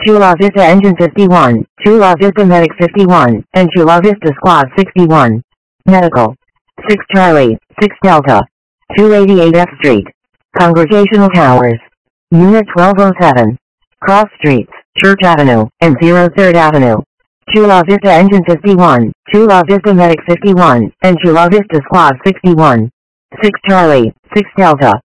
Chula Vista Engine 51, Chula Vista Medic 51, and Chula Vista Squad 61. Medical. 6 Charlie, 6 Delta. 288 F Street. Congregational Towers. Unit 1207. Cross Streets, Church Avenue, and 03rd Avenue. Chula Vista Engine 51, Chula Vista Medic 51, and Chula Vista Squad 61. 6 Charlie, 6 Delta.